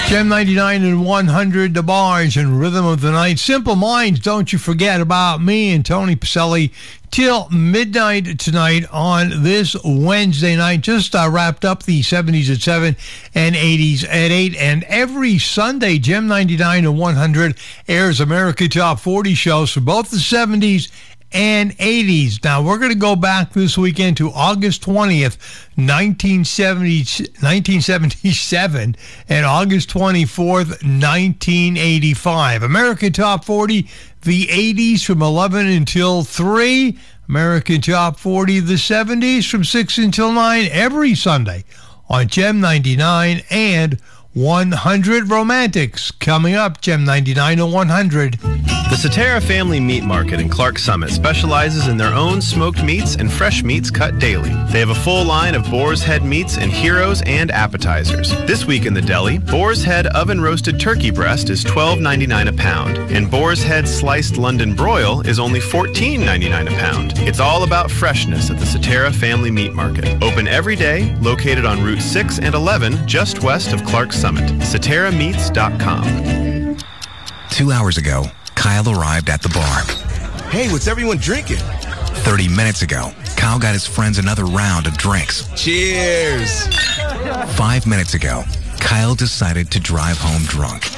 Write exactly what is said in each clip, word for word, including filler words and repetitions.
Gem ninety-nine and one hundred, the bars and rhythm of the night. Simple Minds, Don't You Forget About Me, and Tony Pacelli till midnight tonight on this Wednesday night. Just uh, wrapped up the seventies at seven and eighties at eight. And every Sunday, Gem ninety-nine and one hundred airs America Top forty shows for both the seventies and eighties. Now, we're going to go back this weekend to August twentieth, nineteen seventy, nineteen seventy-seven, and August twenty-fourth, nineteen eighty-five. American Top forty, the eighties from eleven until three. American Top forty, the seventies from six until nine every Sunday on Gem ninety-nine and one hundred. Romantics coming up, Gem ninety-nine and one hundred. The Cetera Family Meat Market in Clark Summit specializes in their own smoked meats and fresh meats cut daily. They have a full line of Boar's Head meats and heroes and appetizers. This week in the deli, Boar's Head oven-roasted turkey breast is twelve ninety-nine a pound, and Boar's Head sliced London broil is only fourteen ninety-nine a pound. It's all about freshness at the Cetera Family Meat Market. Open every day, located on Route six and eleven, just west of Clark Summit. Cetera Meats dot com. Two hours ago, Kyle arrived at the bar. Hey, what's everyone drinking? Thirty minutes ago, Kyle got his friends another round of drinks. Cheers! Five minutes ago, Kyle decided to drive home drunk.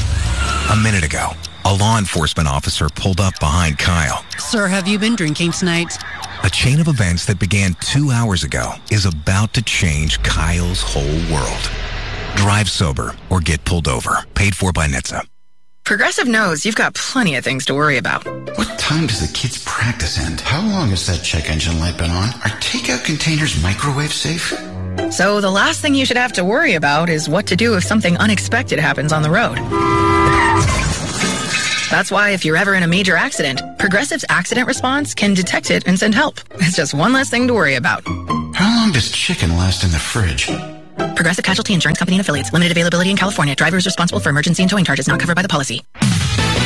A minute ago, a law enforcement officer pulled up behind Kyle. Sir, have you been drinking tonight? A chain of events that began two hours ago is about to change Kyle's whole world. Drive sober or get pulled over. Paid for by N H T S A. Progressive knows you've got plenty of things to worry about. What time does the kids' practice end? How long has that check engine light been on? Are takeout containers microwave safe? So the last thing you should have to worry about is what to do if something unexpected happens on the road. That's why if you're ever in a major accident, Progressive's accident response can detect it and send help. It's just one less thing to worry about. How long does chicken last in the fridge? Progressive Casualty Insurance Company and Affiliates. Limited availability in California. Driver is responsible for emergency and towing charges not covered by the policy.